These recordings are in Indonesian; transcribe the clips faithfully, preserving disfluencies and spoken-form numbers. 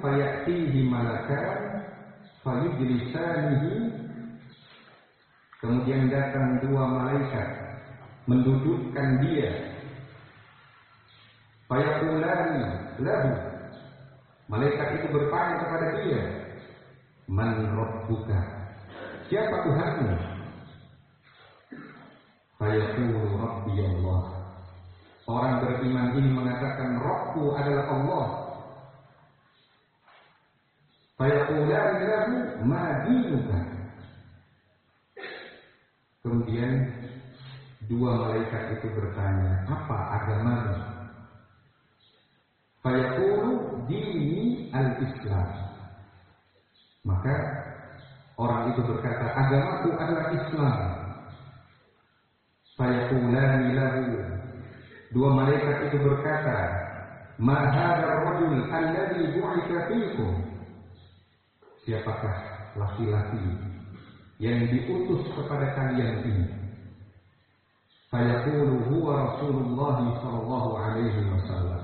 fayatihi malakan fayujlisanihi, kemudian datang dua malaikat mendudukkan dia, fayaqulani lahu, malaikat itu bertanya kepada dia, man rabbuka, siapa Tuhanmu? Fayaqulu rabbi Allah, orang beriman ini mengatakan Rabbku adalah Allah. Fayaqulani lahu ma dinuka, kemudian dua malaikat itu bertanya, apa agamamu? Fayaqulu dini al-Islam, maka orang itu berkata, agamaku adalah Islam. Fayaqulani lahu, dua malaikat itu berkata, ma hadzal rajul alladhi bu'itsa fiikum, siapakah laki-laki yang diutus kepada kalian ini? Fayaqulu huwa Rasulullah sallallahu alaihi wasallam,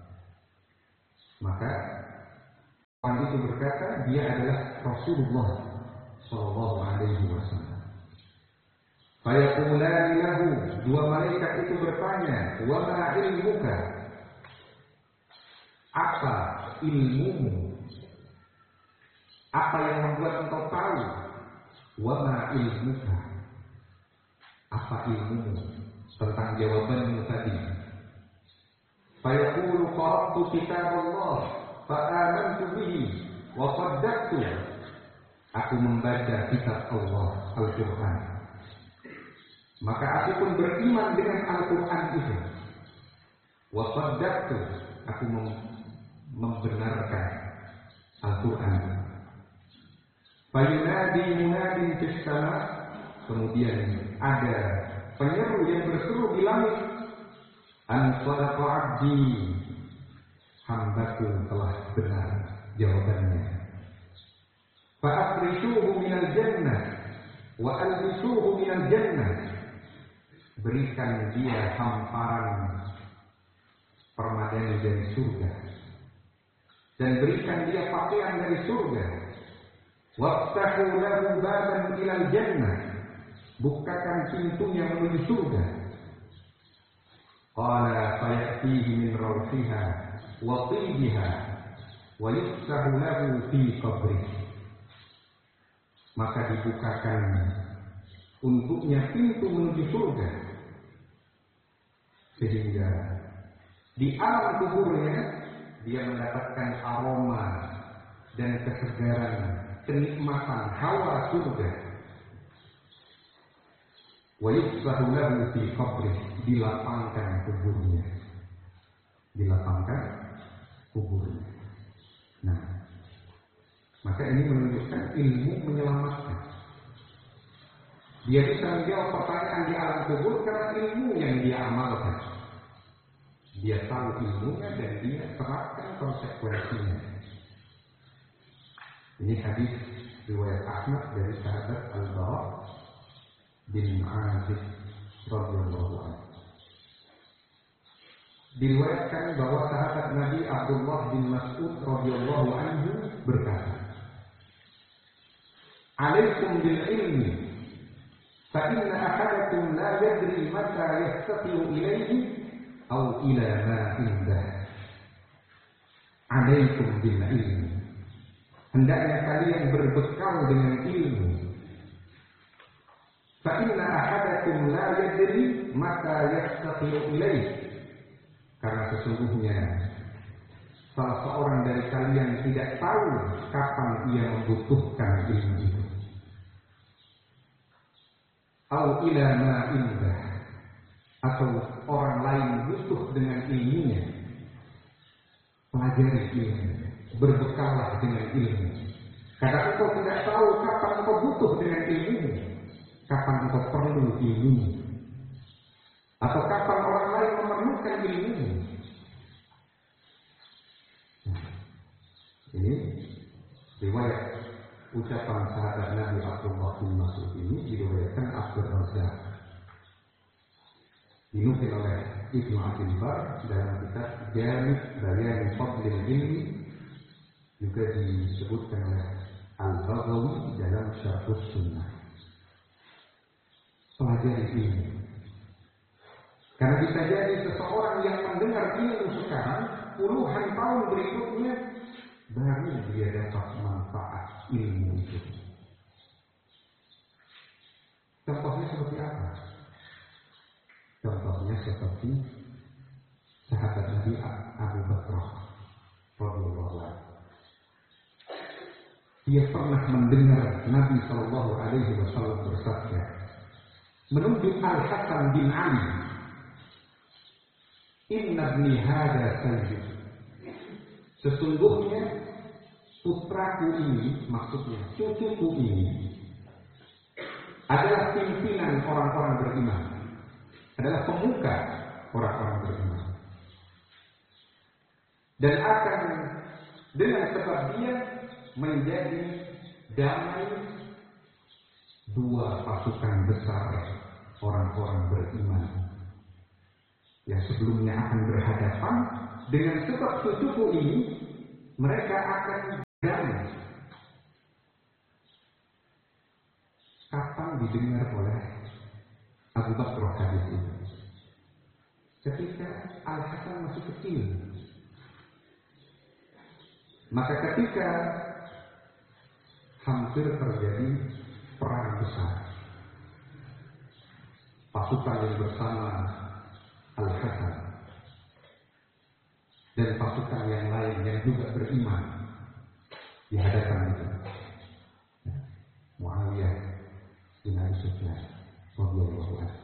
maka orang itu berkata, dia adalah Rasulullah sallallahu alaihi wasallam. Fayaqulani lahu, dua malaikat itu bertanya, wa ma ilmuka, apa ilmumu, apa yang membuat engkau tahu? Wa ma ilmuka, apa ilmumu tentang jawabanmu tadi? Fayaqulu qara'tu kitab Allah fa amantu bihi wa saddaqtu, aku membaca kitab Allah, Al-Quran, maka aku pun beriman dengan Al-Quran itu. Wa saddaqtu, aku mem- membenarkan Al-Quran. Fayunadi munadin fis sama, kemudian ada penyeru yang berseru di langit, an sadaqa abdi, hambaku telah benar jawabannya. Fa afrishuhu minal jannah wa albisuhu minal jannah, berikan dia hamparan permadani dari surga dan berikan dia pakaian dari surga. Waftahu lahu baban ilal jannah, bukakan pintunya menuju surga. Qala fayatihi min rawfiha wa tibiha wa yuftahu lahu fi qabrihi, maka dibukakan untuknya pintu menuju surga, sehingga di alam kuburnya dia mendapatkan aroma dan kesegaran, kenikmatan hawa surga. Wa yuftahu lahu fi qabrihi, dilapangkan kuburnya, dilapangkan kuburnya. Nah, maka ini menunjukkan ilmu menyelamatkan. Dia bisa menjawab pertanyaan di alam kubur karena ilmu yang dia amalkan. Dia tahu ilmunya dan dia terapkan konsekuensinya. Ini hadis riwayat Ahmad dari sahabat Al-Bara bin Azib radhiyallahu anhu. Diriwayatkan bahwa sahabat Nabi Abdullah bin Mas'ud radhiyallahu anhu berkata, "Alaikum bil ilmi, fa inna ahadakum la yadri mata yastati'u ilayhi aw ila ma indah." Alaikum bil ilmi, hendaknya kalian berbekal dengan ilmu. Fa inna ahadakum la yadri mata yastati'u ilayhi, karena sesungguhnya salah seorang dari kalian tidak tahu kapan ia membutuhkan ilmu itu. Au ila ma indah, atau orang lain butuh dengan ilmunya. Pelajari ilmu, berbekallah dengan ilmu. Karena engkau tidak tahu kapan engkau butuh dengan ilmu, kapan engkau perlu ilmu, atau kapan orang lain memerlukan ilmu. Ini riwayat ucapan sahabat Nabi Abdullah bin Mas'ud ini diriwayatkan Abdul Razak, dinukil oleh Ibnu Abdul Bar dalam kitab Jami' Bayan Fadlil Ilmi, juga disebutkan oleh Al-Baghawi dalam Syarh Sunnah. Pelajari ilmu. Karena bisa jadi seseorang yang mendengar ilmu sekarang, puluhan tahun berikutnya baru dia dapat manfaat ilmu itu. Contohnya seperti apa? Contohnya seperti sahabat Nabi Abu Bakar radhiyallahu anhu. Dia pernah mendengar Nabi Shallallahu Alaihi Wasallam bersabda, menunjuk Al Hasan bin Ali, Inna ibni hada sayyid. Sesungguhnya putraku ini, maksudnya cucuku ini, adalah pimpinan orang-orang beriman, adalah pemuka orang-orang beriman, dan akan dengan sebab dia menjadi damai dua pasukan besar orang-orang beriman yang sebelumnya akan berhadapan. Dengan sebab cucuku ini mereka akan damai. Kapan didengar oleh Abu Bakar hadis itu? Ketika Al Hasan masih kecil. Maka ketika hampir terjadi perang besar, pasukan yang bersama Al Hasan dan pasukan yang lain yang juga beriman di hadapan itu, Muawiyah bin Abi Sufyan radhiyallahu anhu.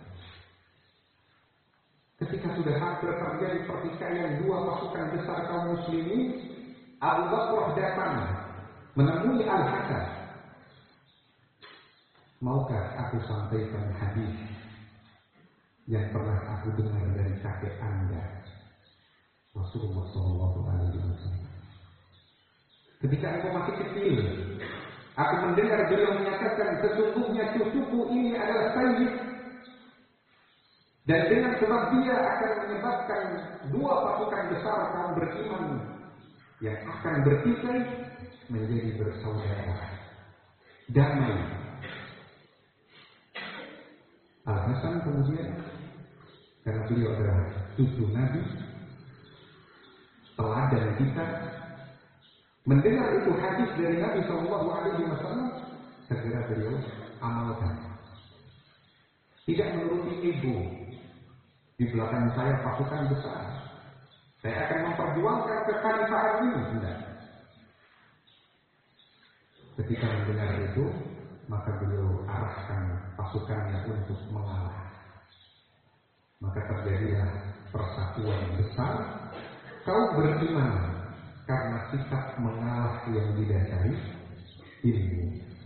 Ketika sudah hampir terjadi pertikaian dua pasukan besar kaum muslimin, Abu Bakar datang menemui Al Hasan. Maukah aku sampaikan hadis yang pernah aku dengar dari kakek Anda, Rasulullah Shallallahu Alaihi Wasallam? Ketika aku masih kecil, aku mendengar beliau menyatakan, sesungguhnya cucuku ini adalah sayyid, dan dengan sebab dia akan menyebabkan dua pasukan besar kaum beriman yang akan bertikai menjadi bersaudara, damai. Al Hasan kemudian, karena beliau adalah cucu Nabi, teladan kita, mendengar itu hadis dari Nabi Shallallahu Alaihi Wasallam, segera beliau amalkan. Tidak menuruti ego. Di belakang saya pasukan besar, saya akan memperjuangkan kekhalifahan ini. Tidak. Ketika mendengar itu, maka beliau arahkan pasukannya untuk mengalah. Maka terjadilah persatuan besar kaum beriman karena sikap mengalah yang didasari ilmu.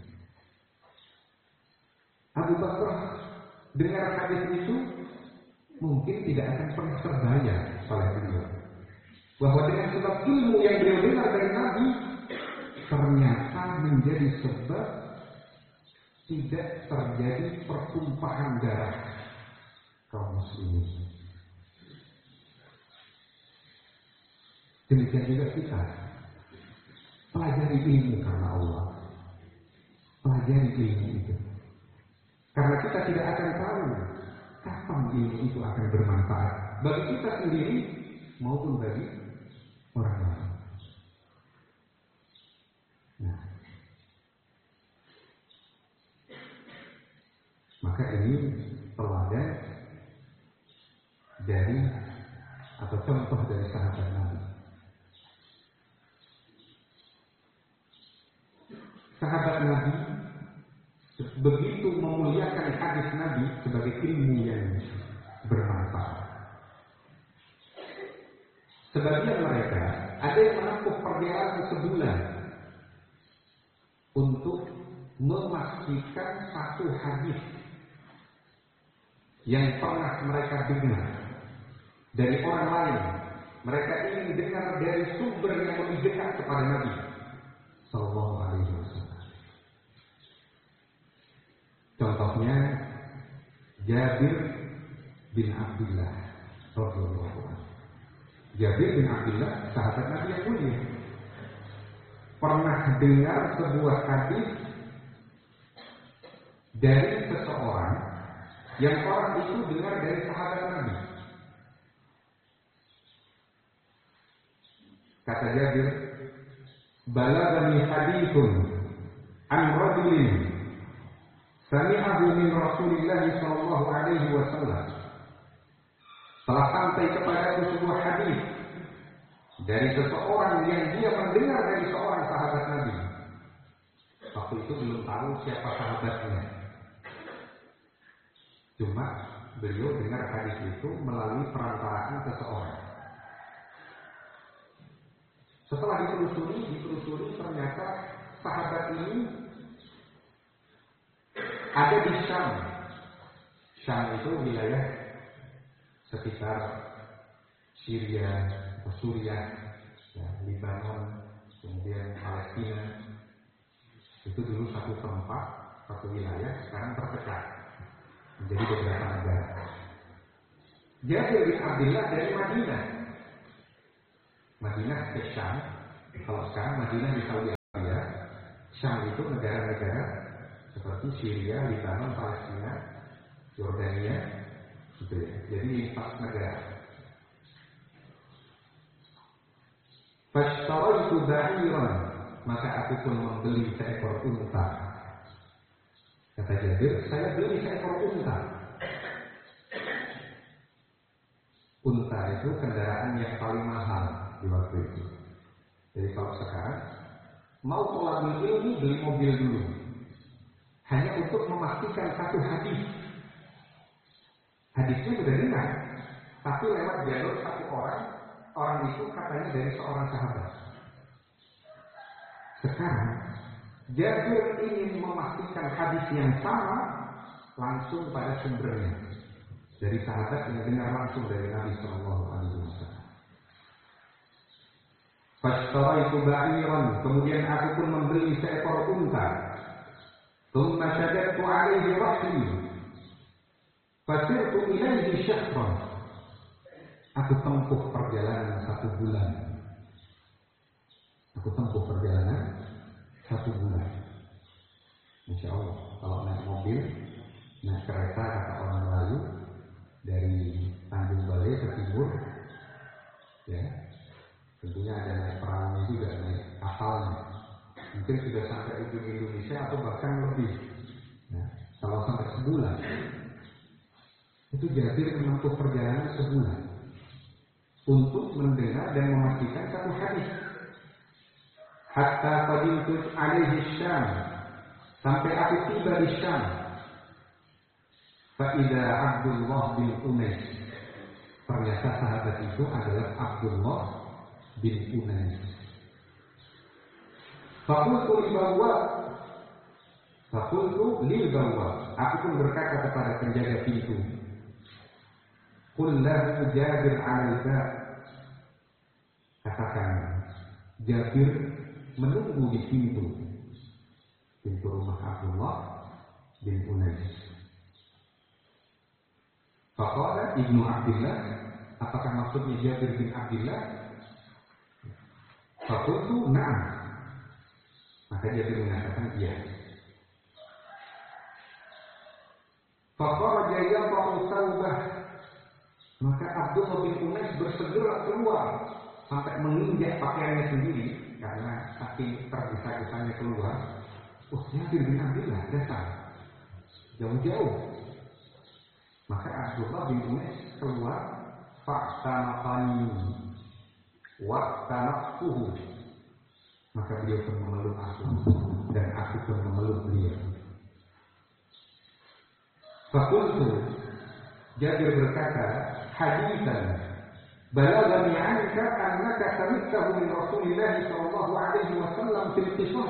Abu Bakar dengar hadis itu mungkin tidak akan pernah terbayang oleh beliau bahwa dengan sebab ilmu yang beliau dengar dari Nabi ternyata menjadi sebab tidak terjadi pertumpahan darah kaum muslimin. Demikian juga kita pelajari ilmu karena Allah, pelajari ilmu itu karena kita tidak akan tahu kapan ilmu itu akan bermanfaat bagi kita sendiri maupun bagi orang lain. Nah, maka ini teladan dari atau contoh dari sahabat Nabi. Sahabat Nabi begitu memuliakan hadis Nabi sebagai ilmu yang bermanfaat. Sebagian mereka ada yang menempuh perjalanan sebulan untuk memastikan satu hadis yang pernah mereka dengar dari orang lain. Mereka ingin dengar dari sumber yang lebih dekat kepada Nabi Sallallahu Alaihi Wasallam. Contohnya Jabir bin Abdullah radhiyallahu anhu. Jabir bin Abdullah sahabat Nabi yang mulia, pernah pernah dengar sebuah hadis dari seseorang yang orang itu dengar dari sahabat Nabi. Kata Jabir, balagani hadithun an rajulin sami'ahu min Rasulillah sallallahu alaihi wasallam. Telah sampai kepadaku sebuah hadis dari seseorang yang dia mendengar dari seorang sahabat Nabi. Waktu itu belum tahu siapa sahabatnya. Cuma beliau dengar hadis itu melalui perantaraan seseorang. Setelah ditelusuri, ditelusuri ternyata sahabat ini ada di Syam. Syam itu wilayah sekitar Syria, Suriah, ya, Lebanon, kemudian Palestina. Itu dulu satu tempat, satu wilayah, sekarang terpecah menjadi beberapa negara. Jabir bin Abdullah dari Madinah. Madinah ke Syam. Kalau sekarang Madinah di Saudi Arabia, Syam itu negara-negara seperti Syria, Lebanon, Palestina, Yordania, gitu ya. Jadi empat negara. Fashtaraitu ba'iran, maka aku pun membeli seekor unta. Kata Jabir, saya beli seekor unta. Unta itu kendaraan yang paling mahal di waktu itu. Jadi kalau sekarang mau tolak ilmu beli mobil dulu, hanya untuk memastikan satu hadis. Hadisnya sudah dengar, tapi lewat jalur satu orang. Orang itu katanya dari seorang sahabat. Sekarang Jabir ingin memastikan hadis yang sama langsung pada sumbernya dari sahabat yang dengar langsung dari Nabi Shallallahu Alaihi Wasallam. Fashtaraitu ba'iran, kemudian aku pun membeli seekor unta. Thumma syadadtu alaihi rahli, fasirtu ilaihi syahran. Aku tempuh perjalanan satu bulan. Aku tempuh perjalanan satu bulan. Insya Allah, kalau naik mobil, naik kereta kata orang Melayu dari Tanjung Balai ke timur, ya, tentunya ada naik perahunya juga, naik kapalnya. Mungkin sudah sampai ujung Indonesia atau bahkan lebih. Nah, kalau sampai sebulan, itu Jabir menempuh perjalanan sebulan untuk mendengar dan memastikan satu hadis. Hatta qadimtu alaihi Syam, sampai aku tiba di Syam. Fa idza Abdullah bin Unais, ternyata sahabat itu adalah Abdullah bin Unais. Faqultu li bawwab, faqultu lil bawwab, aku pun berkata kepada penjaga pintu, qul lahu Jabir al-bab, katakan Jabir menunggu di pintu pintu rumah Abdullah bin Unais. Faqala Ibnu Abdillah, apakah maksudnya Jabir bin Abdillah? Faqultu na'am, maka Jabir mengatakan iya. Faqala yaqa'u thawbah, maka Abdullah bin Unais bersegera keluar sampai menginjak pakaiannya sendiri karena saking tergesa-gesanya keluar. Oh, Jabir bin Abdillah datang jauh-jauh. Maka Abdullah bin Unais keluar, fa'tanaqani wa'tanaqtuhu, maka beliau pun memeluk aku dan aku pun memeluk beliau. Faqultu, Jabir berkata, haditsan balagani 'anka annaka sami'tahu min Rasulillah sallallahu alaihi wasallam fil qisas.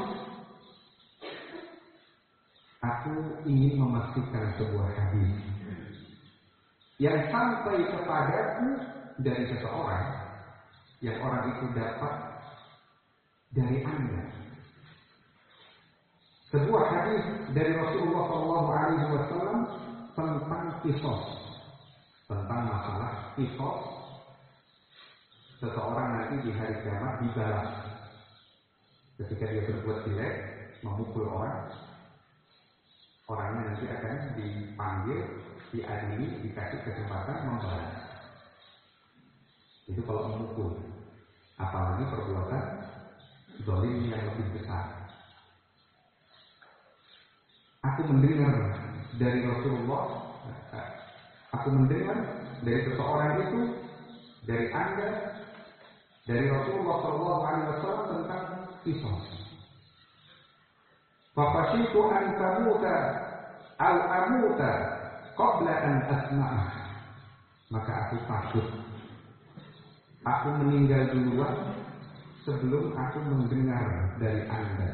Aku ingin memastikan sebuah hadis yang sampai kepadaku dari seseorang yang orang itu dapat dari Anda. Sebuah hadis dari Rasulullah sallallahu alaihi wasallam tentang qisas, tentang masalah qisas. Seseorang nanti di hari kiamat dibalas Ketika dia berbuat jelek, memukul orang, orangnya nanti akan dipanggil, diadili, dikasih kesempatan membalas. Itu kalau memukul. Apalagi perbuatan zalim yang lebih besar. Aku mendengar dari Rasulullah, aku mendengar dari seseorang itu, dari Anda, dari Rasulullah shallallahu alaihi wasallam tentang qisas. Faqashitu an tamuta aw amuta qabla an asma'ah. Maka aku takut aku meninggal duluan sebelum aku mendengar dari Anda.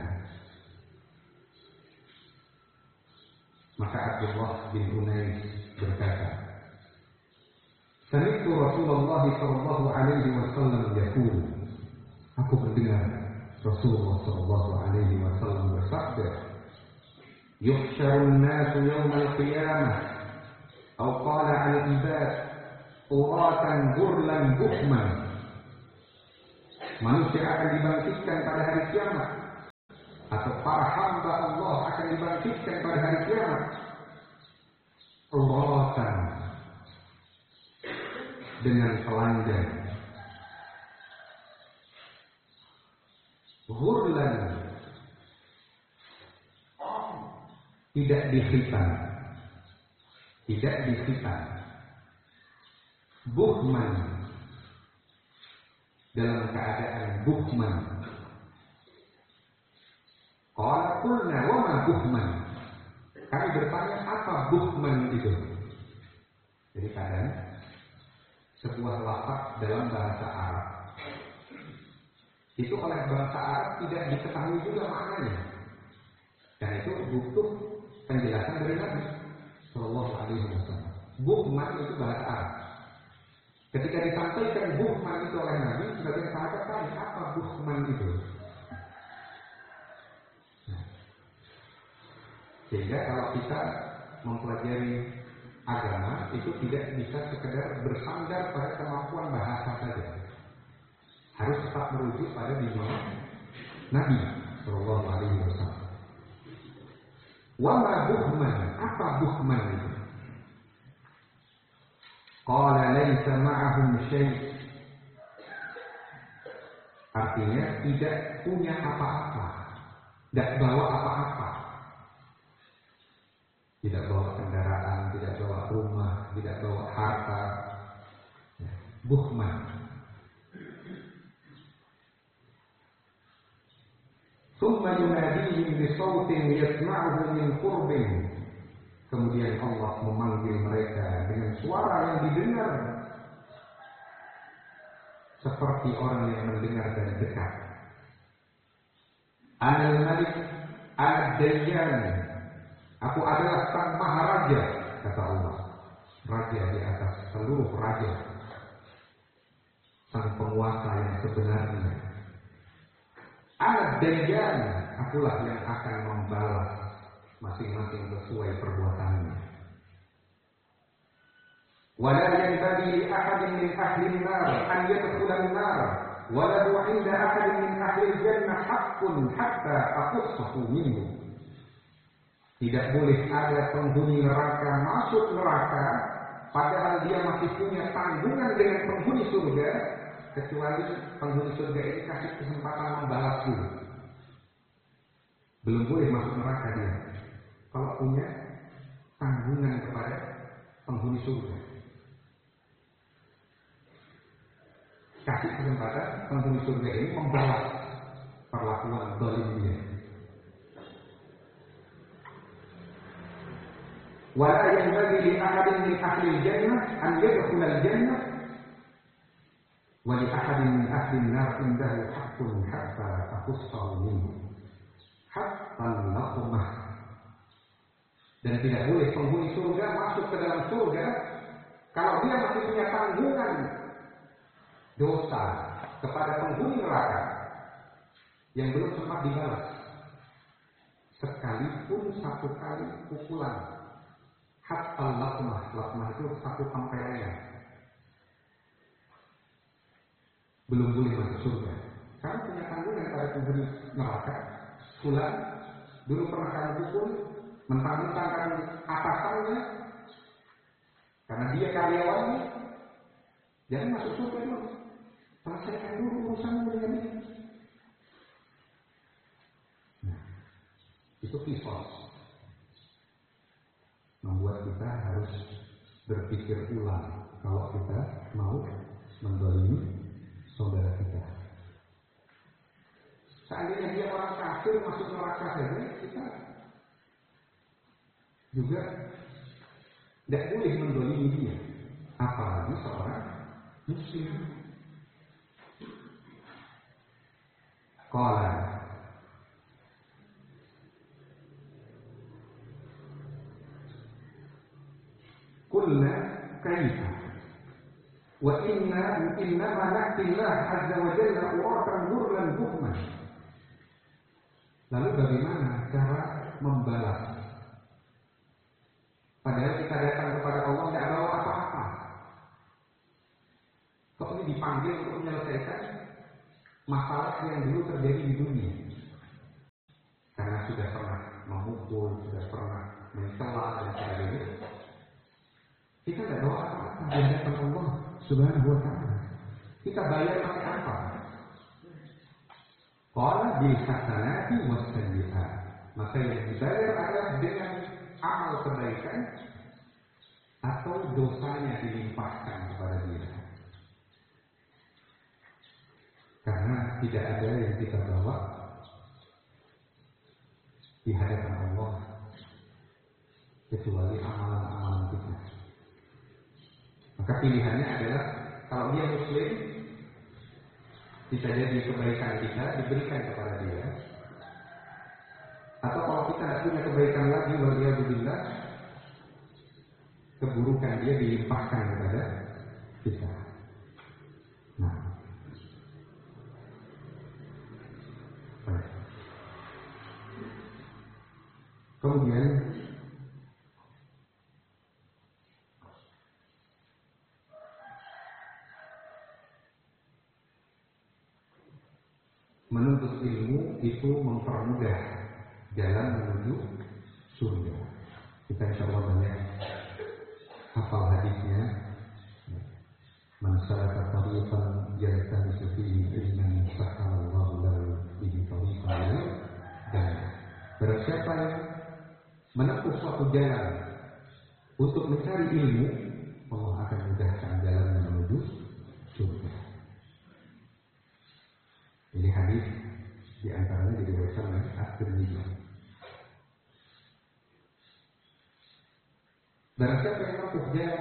Maka Abdullah bin Unais berkata, Sami'tu Rasulullah sallallahu alaihi wasallam yaqul. Aku mendengar Rasulullah sallallahu alaihi wasallam bersabda, Yuhsyarun nasu yawmal qiyamah atau qala al-ibad uratan burlan buhman. Manusia akan dibangkitkan pada hari kiamat, atau para hamba Allah akan dibangkitkan pada hari kiamat uratan, dengan telanjang, burlan, tidak dikhitan, tidak dikhitan, buhman, dalam keadaan buhman. Qala qulna wa ma buhman. Kami bertanya, apa buhman itu? Jadi kadang sebuah lafaz dalam bahasa Arab itu oleh bahasa Arab tidak diketahui juga maknanya. Dan itu butuh penjelasan dari Nabi Sallallahu Alaihi Wasallam. Buhman itu bahasa Arab. Ketika disampaikan buhman itu oleh Nabi, sebagian sahabat tanya, apa buhman itu? Nah, sehingga kalau kita mempelajari agama itu tidak bisa sekedar bersandar pada kemampuan bahasa saja. Harus tetap merujuk pada bimbingan Nabi Sallallahu Alaihi Wasallam. Wa ma buhman, apa buhman itu? Qala laisa ma'ahum syai'. Artinya tidak punya apa-apa, tidak bawa apa-apa. Tidak bawa kendaraan, tidak bawa rumah, tidak bawa harta. Buhman. Tsumma yunadihim bi shautin yasma'uhu min qurbin. Kemudian Allah memanggil mereka dengan suara yang didengar seperti orang yang mendengar dari dekat. Anal Malik Ad-Dayyan. Aku adalah sang maharaja, kata Allah. Raja di atas seluruh raja. Sang penguasa yang sebenarnya. Ad-Dayyan. Akulah yang akan membalas masing-masing sesuai perbuatannya. Wala yanbaghi li ahadin min ahli an-nar an yadkhula an-nar wa la 'inda ahadin min ahli al-jannah haqqun hatta aqussahu minhu. Tidak boleh ada penghuni neraka masuk neraka padahal dia masih punya tanggungan dengan penghuni surga, kecuali penghuni surga ini kasih kesempatan membalas dulu. Belum boleh masuk neraka dia kalau punya tanggungan kepada penghuni surga. Kasih kesempatan penghuni surga ini membalas perlakuan zalim dia. Wala yanbaghi li ahadin min ahli al-jannah an yadkhula al-jannah wa li ahadin min ahli an-nar indahu haqqun hatta aqussahu minhu hatta al-laqmah. Dan tidak boleh penghuni surga masuk ke dalam surga kalau dia masih punya tanggungan dosa kepada penghuni neraka yang belum sempat dibalas, sekalipun satu kali pukulan. Hatta lakmah, lakmah itu satu tempelan, belum boleh masuk surga karena punya tanggungan pada penghuni neraka. Fulan, dulu pernah kamu pukul, mentang-mentangkan atasannya, karena dia karyawannya, jangan masuk surga dulu. Selesaikan dulu urusanmu dengan dia. Nah, itu kisos. Membuat kita harus berpikir ulang kalau kita mau mendolimi saudara kita. Seandainya dia orang kafir masuk neraka saja, kita juga tidak boleh mendolimi dia, apalagi seorang muslim. Qala Qulna kaifa wa inna innama na'tillah azza wa jalla uratan ghurlan buhman. Lalu bagaimana cara membalas? Padahal kita datang kepada Allah tidak bawa apa-apa. Kok ini dipanggil untuk menyelesaikan masalah yang dulu terjadi di dunia? Karena sudah pernah memukul, sudah pernah mencela dan sebagainya. Kita tidak bawa apa-apa di hadapan Allah Subhanahu wa ta'ala. Kita bayar pakai apa? Qala bil hasanati was sayyi'at. Maka yang dibayar adalah dengan amal kebaikan atau dosanya dilimpahkan kepada dia. Karena tidak ada yang kita bawa di hadapan Allah kecuali amalan-amalan kita. Maka pilihannya adalah kalau dia muslim, bisa jadi kebaikan kita diberikan kepada dia. Atau kalau kita tidak punya kebaikan lagi, waliyadzubillah, keburukan dia dilimpahkan kepada kita. Nah, baik. Kemudian menuntut ilmu itu mempermudah jalan menuju surga. Kita insya Allah banyak hafal hadisnya. Man salaka tariqan yaltamisu fihi ilman sahalallahu lahu bihi tariqan dan barang siapa yang menempuh suatu jalan untuk mencari ilmu, Allah akan mudahkan jalan menuju surga. Ini hadis di antaranya diriwayatkan oleh At-Tirmidzi. Barang siapa yang menempuh jalan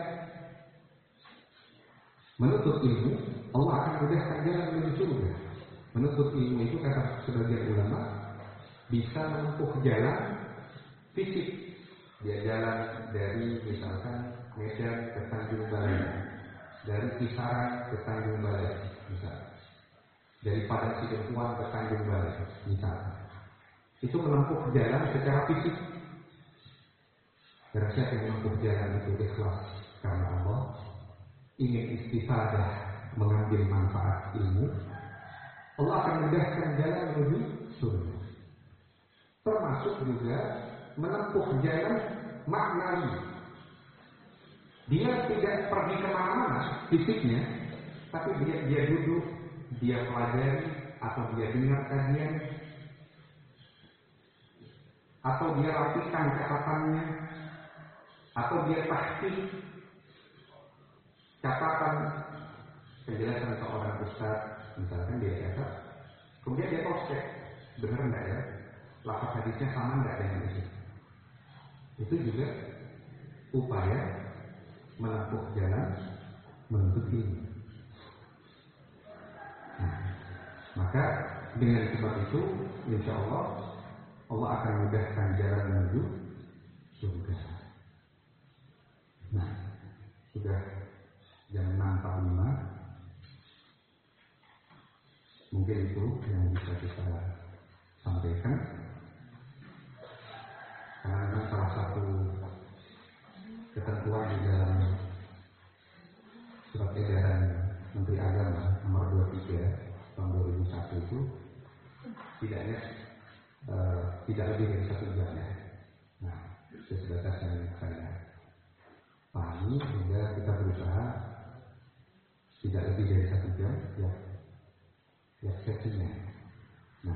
menuntut ilmu, Allah akan mudahkan jalan menuju surga. Menuntut ilmu itu kata sebagian ulama bisa menempuh jalan fisik. Dia jalan dari misalkan Medan ke Tanjung Balai, dari Kisaran ke Tanjung Balai, misalnya. Dari Padang Sidempuan ke Tanjung Balai, misalnya. Itu menempuh jalan secara fisik. Karena siapa yang menempuh jalan itu ikhlas karena Allah, ingin istifadah, mengambil manfaat ilmu, Allah akan mudahkan jalan menuju surga. Termasuk juga menempuh jalan maknawi. Dia tidak pergi kemana-mana fisiknya, tapi dia, dia duduk, dia pelajari, atau dia dengar kajian, atau dia rapikan catatannya, atau dia tahqiq catatan penjelasan seorang ustaz, misalkan dia catat, kemudian dia cross check, benar enggak ya, lafaz hadisnya sama enggak dengan itu. Itu juga upaya menempuh jalan menuntut ilmu. Nah, maka dengan sebab itu, insya Allah Allah akan mudahkan jalan menuju surga. Nah, sudah jam enam empat puluh lima. Mungkin itu yang bisa kita sampaikan. Karena salah satu ketentuan di dalam surat edaran Menteri Agama nomor dua puluh tiga tahun dua ribu satu itu, tidaknya biasanya uh, tidak lebih dari satu jam ya. Nah, sebatas yang saya pahami, sehingga kita berusaha tidak lebih dari satu jam ya, ya sesinya. Nah,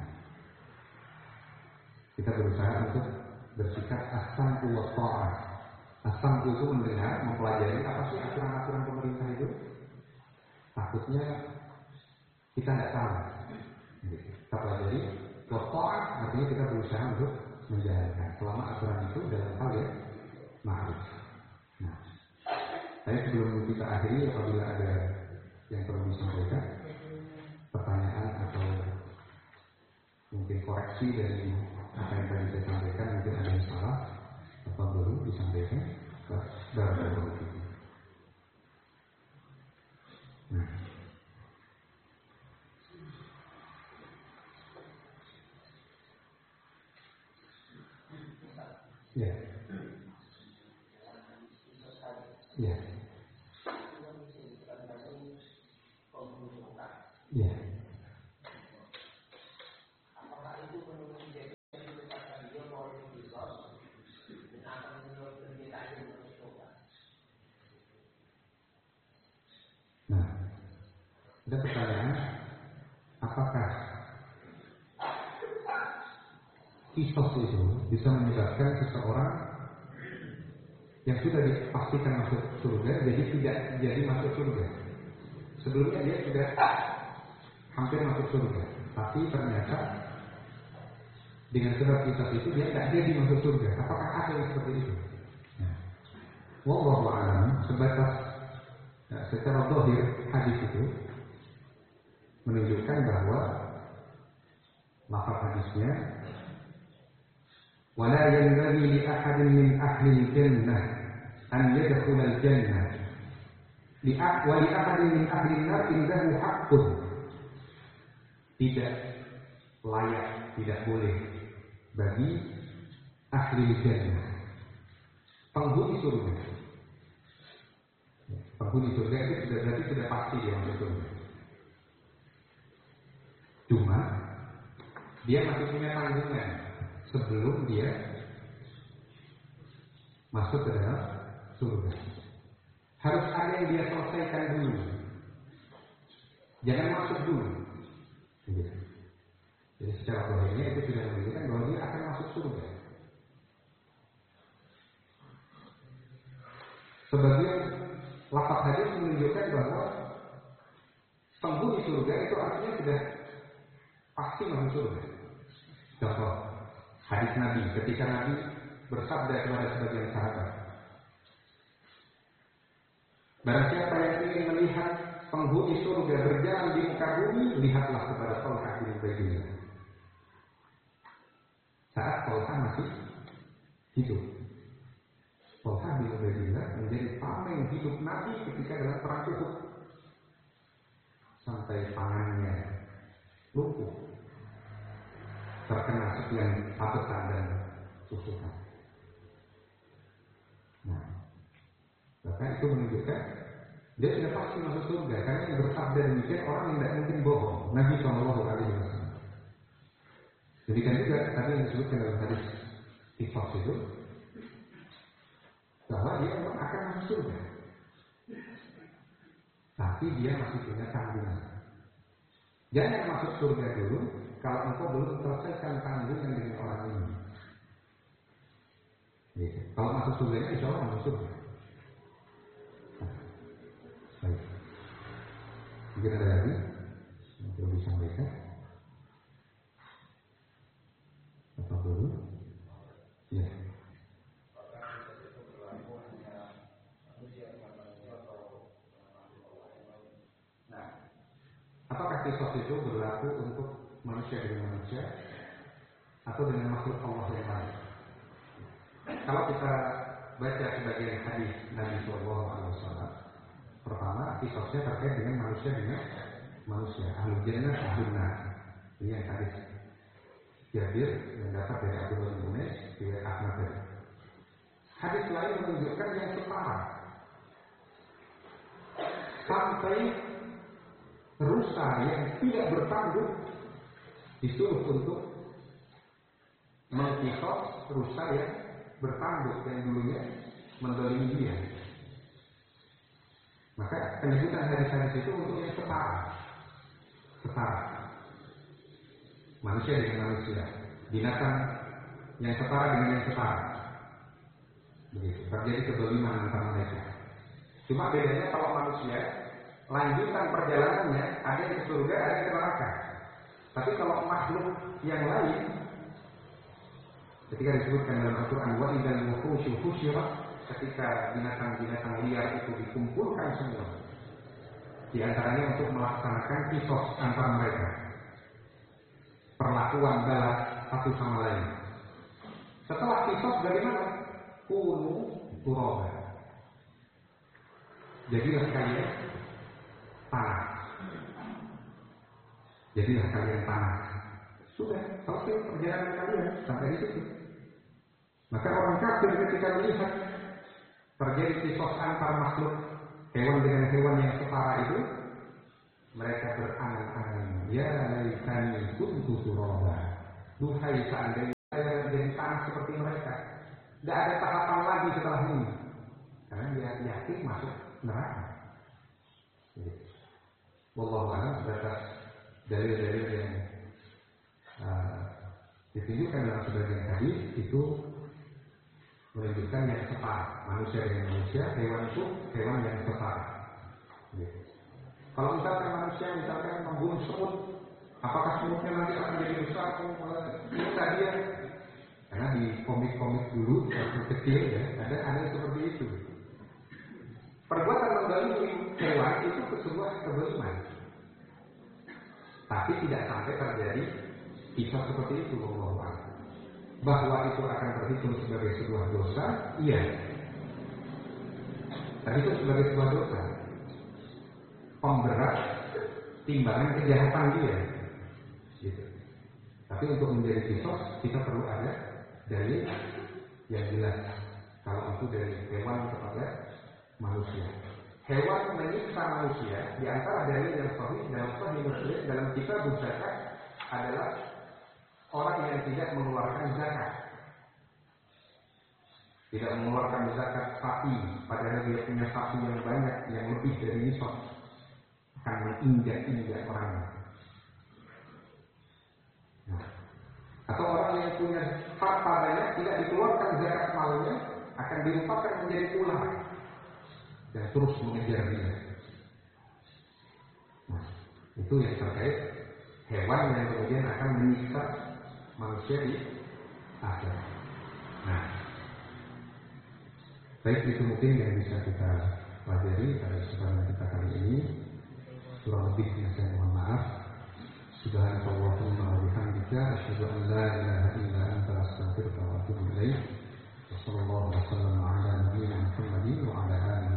kita berusaha untuk bersikap as-sam'u wa ta'ah. As-sam'u itu mendengar, mempelajari apa sih aturan-aturan pemerintah itu. Takutnya kita tidak tahu. Kita pelajari, wa ta'ah artinya kita berusaha untuk menjalankan selama aturan itu dalam hal yang ma'ruf. Nah, saya sebelum kita akhiri, apabila ada yang perlu disampaikan, pertanyaan atau mungkin koreksi dari apa yang tadi saya sampaikan, mungkin ada yang salah apa belum disampaikan, dalam beberapa itu. Nah, ya, ya, ya. Nah, ada pertanyaan, apakah kisos itu bisa menyebabkan seseorang yang sudah dipastikan masuk surga jadi tidak jadi masuk surga? Sebelumnya dia sudah hampir masuk surga, tapi ternyata dengan sebab kisos itu dia tidak jadi masuk surga. Apakah ada yang seperti itu? Nah, wallahu a'lam, sebatas ya, secara zahir hadis itu menunjukkan bahwa lafaz hadisnya wala yanbaghi li ahadin min ahli al-jannah an yadkhula al-jannah li wa li ahadin min ahli an-nar indahu haqqun. Tidak layak, tidak boleh bagi ahli jannah, penghuni surga. Penghuni surga itu sudah berarti sudah pasti dia masuk surga. Cuma dia masih punya tanggungan sebelum dia masuk ke dalam surga. Harus ada yang dia selesaikan dulu. Jangan masuk dulu. Jadi secara zahirnya itu sudah menunjukkan bahwa dia akan masuk surga. Sebagian lafaz hadis menunjukkan bahwa penghuni surga itu artinya sudah pasti masuk surga. Contoh hadis Nabi ketika Nabi bersabda kepada sebagian sahabat, barang siapa yang ingin melihat penghuni surga berjalan di muka bumi, lihatlah kepada Thalqah bin Ubaidillah. Saat Thalqah masih hidup, Thalqah bin Ubaidillah menjadi tameng hidup Nabi ketika dalam perang Uhud, sampai tangannya lumpuh terkena sekian sabetan dan tusukan. Nah, bahkan itu menunjukkan dia sudah pasti masuk surga, karena yang bersabda demikian orang yang tidak mungkin bohong. Nabi Shallallahu Alaihi Wasallam. Demikian juga tadi yang disebutkan dalam hadis Tifas itu, bahwa dia memang akan masuk surga, tapi dia masih punya tanggungan. Jangan masuk surga dulu kalau engkau belum selesaikan tanggungan dengan orang ini. Gitu. Kalau masuk surga ini, insya Allah masuk surga. Baik. Mungkin ada lagi yang perlu disampaikan? Apa dulu? Ya. Nah, apakah kisos itu berlaku untuk manusia dengan manusia atau dengan makhluk Allah yang lain? Kalau kita baca sebagian hadis Nabi Shallallahu Alaihi Wasallam, pertama kisosnya terkait dengan manusia dengan manusia, ahlul jannah ahlun nar. Ini yang hadis Jabir yang dapat dari Abdullah bin Unais dari Ahmad tadi. Hadis lain menunjukkan yang setara, sampai rusa yang tidak bertanggung disuruh untuk mengkisos rusa yang bertanduk yang dulunya mendolimi dia. Maka penyebutan hadis-hadis itu untuk yang setara, setara manusia dengan manusia, binatang yang setara dengan yang setara. Begitu, terjadi kedoliman antara mereka. Cuma bedanya kalau manusia lanjutan perjalanannya ada yang ke surga, ada yang ke neraka. Tapi kalau makhluk yang lain, ketika disebutkan dalam Al-Quran, wa idzal wuhusyu husyirat, ketika binatang-binatang liar itu dikumpulkan semua, di antaranya untuk melaksanakan kisos antara mereka, perlakuan balas satu sama lain. Setelah kisos dari mana? Kunu turaba. Jadilah kalian tanah. Jadilah kalian tanah. Sudah selesai perjalanan kalian sampai di situ. Maka orang kafir ketika melihat terjadi kisos antar makhluk hewan dengan hewan yang setara itu, mereka berangan-angan, ya laitani kuntu turaba. Duhai seandainya saya menjadi tanah seperti mereka. Tidak ada tahapan lagi setelah ini, karena dia yakin masuk neraka. Wallahu a'lam. Atas dalil-dalil yang uh, ditunjukkan dalam sebagian hadis itu menunjukkan yang setara, manusia dengan manusia, hewan itu hewan yang setara. Gitu. Kalau misalkan manusia misalkan membunuh semut, apakah semutnya nanti akan jadi besar? Kita dia, karena di komik-komik dulu waktu kecil ya ada ada seperti itu. Perbuatan mendolimi hewan itu sebuah kezaliman, tapi tidak sampai terjadi kisah seperti itu. Bahwa bahwa itu akan terhitung sebagai sebuah dosa, iya, terhitung sebagai sebuah dosa, pemberat timbangan kejahatan dia, gitu. Tapi untuk menjadi kisos kita perlu ada dalil yang jelas. Kalau itu dari hewan kepada manusia, hewan menyiksa manusia, di antara dalil yang sahih dalam Sahih Muslim dalam kitab zakat adalah orang yang tidak mengeluarkan zakat, tidak mengeluarkan zakat sapi, padahal dia punya sapi yang banyak, yang lebih dari nisab, akan menginjak-injak orangnya. Nah, atau orang yang punya harta banyak tidak dikeluarkan zakat malnya, akan dirupakan menjadi ular dan terus mengejar dia. Nah, itu yang terkait hewan yang kemudian akan menyiksa manusia di akhirat. Nah, baik, itu mungkin yang bisa kita pelajari pada kesempatan kita kali ini. Kurang lebihnya saya mohon maaf. Subhanallahumma wa bihamdika asyhadu an la ilaha illa anta astaghfiruka wa atubu ilaik. Wassallallahu wasallam ala nabiyyina Muhammadin wa ala alihi